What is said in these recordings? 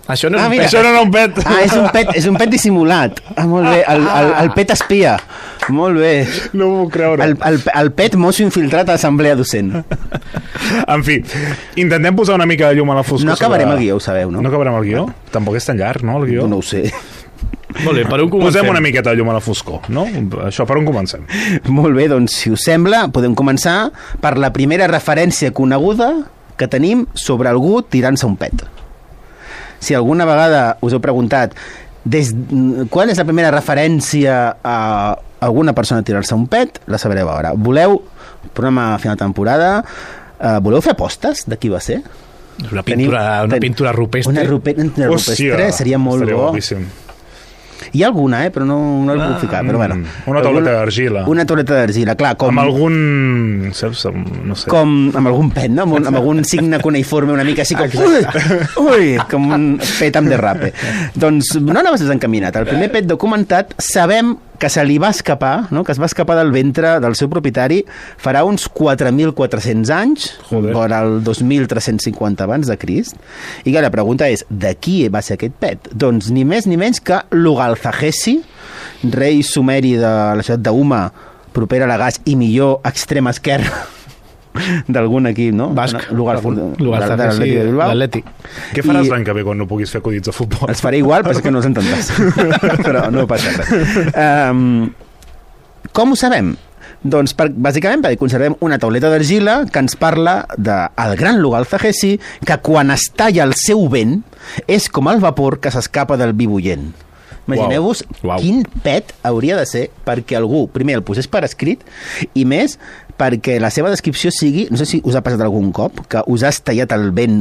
Això no és mira, Això no era un pet. És un pet dissimulat. Molt bé, el pet espia. Molt bé. No m'ho puc creure. El pet mosso infiltrat a l'assemblea docent. En fi, intentem posar una mica de llum a la foscor. No acabarem el guió, ho sabeu, no? No acabarem el guió? Tampoc és tan llarg, no, el guió? No ho sé. Molt bé, per on comencem? Posem una miqueta de llum a la foscor, no? Això, per on comencem? Molt bé, doncs, si us sembla, podem començar per la primera referència coneguda que tenim sobre algú tirant-se un pet. Si alguna vegada us heu preguntat quan és la primera referència a alguna persona tirar-se un pet, la sabreu ara. Voleu, programa a final de temporada, voleu fer apostes de qui va ser? Una pintura rupestre. Una rupestre seria molt bo. Boníssim. Hi ha alguna, però no el puc ficar. Però bueno, una tauleta d'argila. Una tauleta d'argila, clar. Amb algun... Saps? No sé. Com amb algun pet, no? Amb algun signe cuneiforme una mica així com... Ui, com un pet amb derrape. Doncs no anaves desencaminat. El primer pet documentat sabem que se li va escapar, no? Que es va escapar del ventre del seu propietari farà uns 4.400 anys, vora el 2.350 abans de Crist. I la pregunta és, de qui va ser aquest pet? Doncs ni més ni menys que Lugalzagesi, rei sumeri de la ciutat d'Uma, propera a Lagash i millor extrema esquerra d'algun equip, no? Basc. Lugalzagesi, l'Atlètic. Què faràs l'any que ve quan no puguis fer acudits de futbol? Els faré igual, però és que no els entendràs. Però no passa res. Com ho sabem? Doncs bàsicament perquè conservem una tauleta d'argila que ens parla del gran Lugalzagesi, que quan es talla el seu vent és com el vapor que s'escapa del vi bullent. Imagineu-vos quin pet hauria de ser perquè algú, primer, el posés per escrit, i més, perquè la seva descripció sigui, no sé si us ha passat algun cop, que us has tallat el vent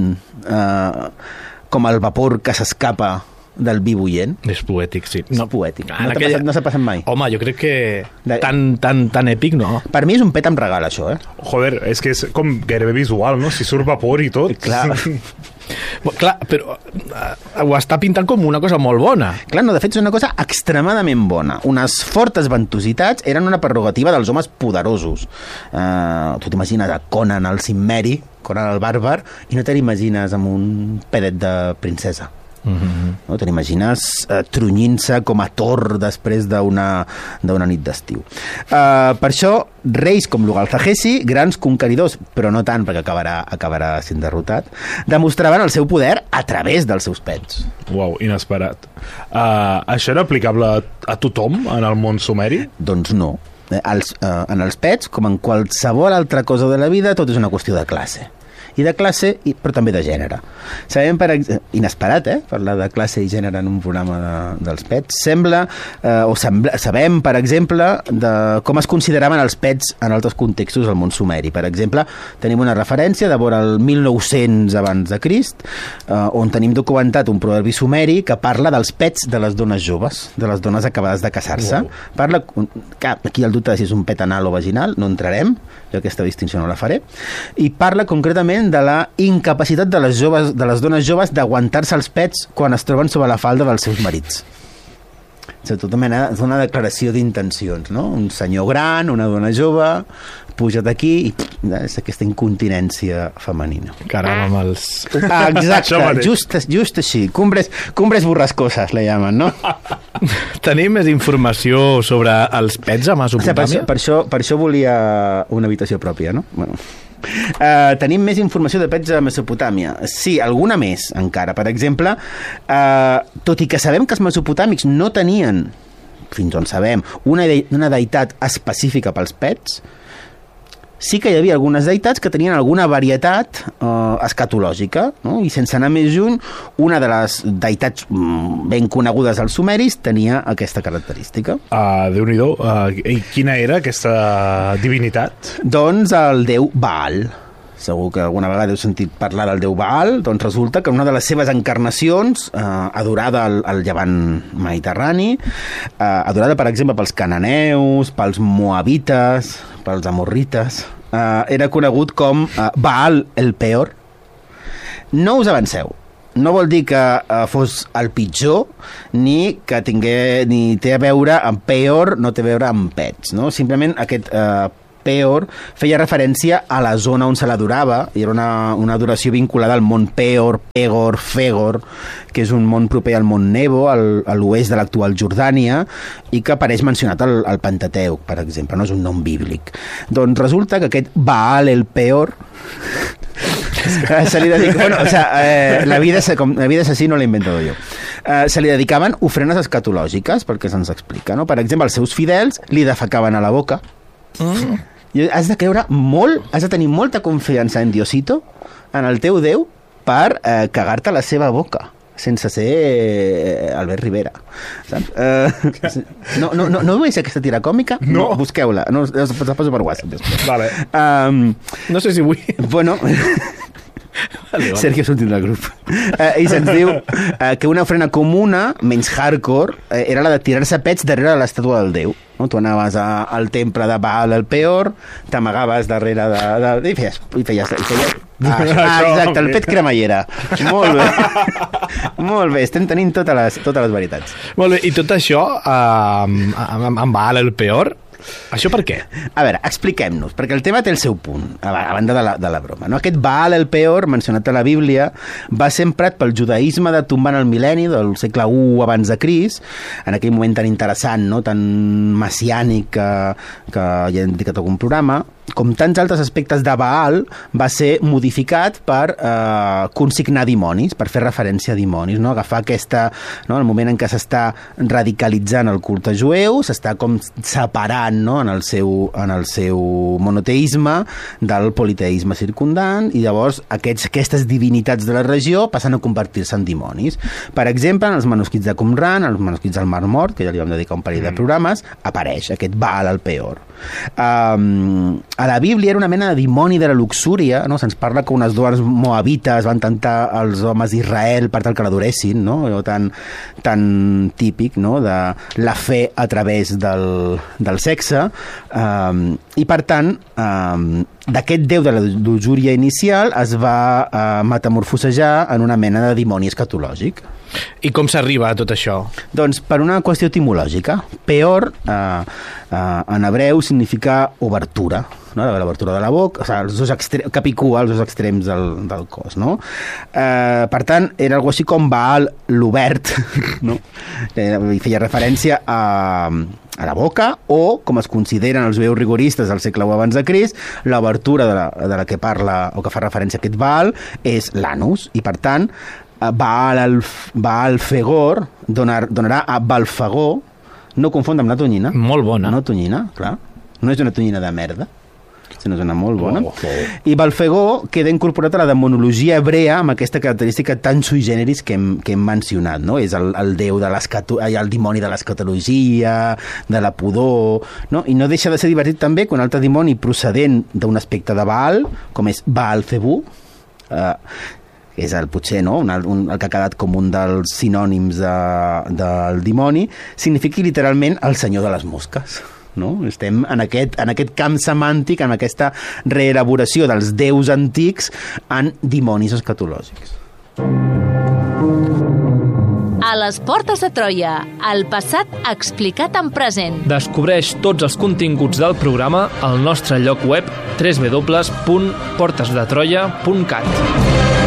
com el vapor que s'escapa del vi bullent. És poètic, sí. És poètic. No s'ha passat mai. Home, jo crec que tan èpic, no. Per mi és un pet amb regal, això, Joder, és que és com gairebé visual, no? Si surt vapor i tot. Clar. Clar, però ho està pintant com una cosa molt bona. Clar, no, de fet és una cosa extremadament bona. Unes fortes ventositats eren una prerrogativa dels homes poderosos. Tu t'imagines a Conan el Cimmeri, Conan el bàrbar, i no te l'imagines amb un pedet de princesa. No? Te n'imagines trunyint-se com a Thor després d'una nit d'estiu. Per això, reis com Lugalzagesi, grans conqueridors, però no tant perquè acabarà sent derrotat, demostraven el seu poder a través dels seus pets. Uau, inesperat. Això era aplicable a tothom en el món sumeri? Doncs no. En els pets, com en qualsevol altra cosa de la vida, tot és una qüestió de classe. I de classe, però també de gènere. Sabem, inesperat, parlar de classe i gènere en un programa dels pets. Sabem, per exemple, de com es consideraven els pets en altres contextos del món sumeri. Per exemple, tenim una referència de vora el 1900 abans de Crist, on tenim documentat un proverbi sumeri que parla dels pets de les dones joves, de les dones acabades de casar-se. Parla, aquí el dubte de si és un pet anal o vaginal, no entrarem, jo aquesta distinció no la faré, i parla concretament de la incapacitat de les dones joves d'aguantar-se els pets quan es troben sobre la falda dels seus marits. És una declaració d'intencions, no? Un senyor gran, una dona jove, puja't aquí i és aquesta incontinència femenina. Caram, amb els... Exacte, just així. Cumbres borrascoses, le llamen, no? Tenim més informació sobre els pets a Mesopotàmia? Per això volia una habitació pròpia, no? Bueno. Tenim més informació de pets a Mesopotàmia. Sí, alguna més encara. Per exemple, tot i que sabem que els mesopotàmics no tenien, fins on sabem, una deïtat específica pels pets, sí que hi havia algunes deïtats que tenien alguna varietat escatològica, no? I sense anar més lluny, una de les deïtats ben conegudes als sumeris tenia aquesta característica. Déu-n'hi-do. I quina era aquesta divinitat? Doncs el déu Baal. Segur que alguna vegada heu sentit parlar del déu Baal. Doncs resulta que una de les seves encarnacions, adorada al llevant mediterrani, adorada, per exemple, pels cananeus, pels moabites, pels amorrites, era conegut com Baal el Peor. No us avanceu. No vol dir que fos el pitjor, ni té a veure amb Peor, no té a veure amb pets, no? Simplement aquest Peor feia referència a la zona on se l'adorava, i era una adoració vinculada al món Peor, Pegor, Fegor, que és un món proper al món Nebo, a l'oest de l'actual Jordània, i que apareix mencionat al Pentateuc, per exemple, no és un nom bíblic. Doncs resulta que aquest Baal el Peor se li dedica... Bueno, o sea, la vida és així, no l'he inventat jo. Se li dedicaven ofrenes escatològiques, perquè se'ns explica, no? Per exemple, els seus fidels li defecaven a la boca. I has de creure molt, has de tenir molta confiança en Diosito, en el teu Déu, per cagar-te a la seva boca, sense ser Albert Rivera, saps? No veus aquesta tira còmica? No. Busqueu-la, us la poso per WhatsApp després. Vale. No sé si vull... Bueno... Vale. Sergio és l'últim del grup. I se'ns diu que una ofrena comuna, menys hardcore, era la de tirar-se pets darrere de l'estàtua del déu. No? Tu anaves al temple de Baal el Peor, t'amagaves darrere i feies exacte, el pet cremallera. Molt bé. Molt bé, estem tenint totes les veritats. Molt bé, i tot això amb Baal el Peor, això per què? A veure, expliquem-nos, perquè el tema té el seu punt, a banda de la broma. No? Aquest Baal el Peor, mencionat a la Bíblia, va ser emprat pel judaïsme de tombant el mil·lenni del segle I abans de Crist, en aquell moment tan interessant, no? Tan messiànic que ja hem dedicat algun programa. Com tants altres aspectes de Baal, va ser modificat per consignar dimonis, per fer referència a dimonis, no? Agafar aquesta... No? El moment en què s'està radicalitzant el culte jueu, s'està com separant, no? en el seu monoteisme del politeisme circundant, i llavors aquestes divinitats de la regió passen a convertir-se en dimonis. Per exemple, en els manuscrits de Qumran, els manuscrits del Mar Mort, que ja li vam dedicar un parell de programes, apareix aquest Baal el Peor. A la Bíblia era una mena de dimoni de la luxúria, no? Se'ns parla que unes dones moabites van tentar els homes d'Israel per tal que l'adoressin, no? Allò tan típic, no? De la fe a través del sexe, i per tant d'aquest déu de la luxúria inicial es va metamorfosejar en una mena de dimoni escatològic. I com s'arriba a tot això? Doncs per una qüestió etimològica. Peor, en hebreu, significa obertura, no? L'obertura de la boca, o sigui, capicua, els dos extrems del cos, no? Per tant, era algo així com Baal l'obert, no? I feia referència a la boca, o, com es consideren els jueus rigoristes del segle I abans de Crist, l'obertura de la que parla o que fa referència a aquest Baal és l'anus, i per tant Baal Fegor donarà a Balfagor, no confondre amb la tonyina. Molt bona. No tonyina, clar. No és una tonyina de merda, sinó és una molt bona. I Balfagor queda incorporat a la demonologia hebrea amb aquesta característica tan sui generis que hem mencionat, no? És el déu de el dimoni de l'escatologia, de la pudor, no? I no deixa de ser divertit també que un altre dimoni procedent d'un aspecte de Baal, com és Baal-Zebú, és potser no? El que ha quedat com un dels sinònims del dimoni, significa literalment el senyor de les mosques. No? Estem en aquest camp semàntic, en aquesta reelaboració dels déus antics en dimonis escatològics. A les portes de Troia, el passat explicat en present. Descobreix tots els continguts del programa al nostre lloc web www.portesdetroia.cat.